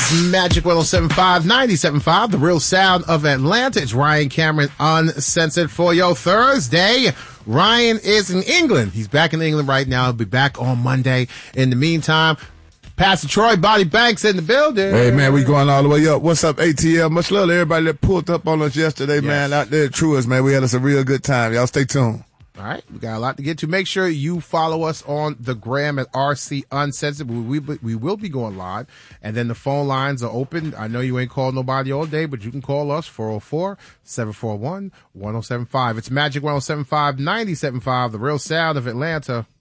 It's Magic 107.5, 97.5, the real sound of Atlanta. It's Ryan Cameron Uncensored for your Thursday. Ryan is in England. He's back in England right now. He'll be back on Monday. In the meantime, Pastor Troy Body Banks in the building. Hey, man, we going all the way up. What's up, ATL? Much love to everybody that pulled up on us yesterday, man, out there at Truist, man. We had us a real good time. Y'all stay tuned. All right, we got a lot to get to. Make sure you follow us on the gram at RC Uncensored. We will be going live, and then the phone lines are open. I know you ain't called nobody all day, but you can call us, 404-741-1075. It's Magic 107.5, 97.5, the real sound of Atlanta.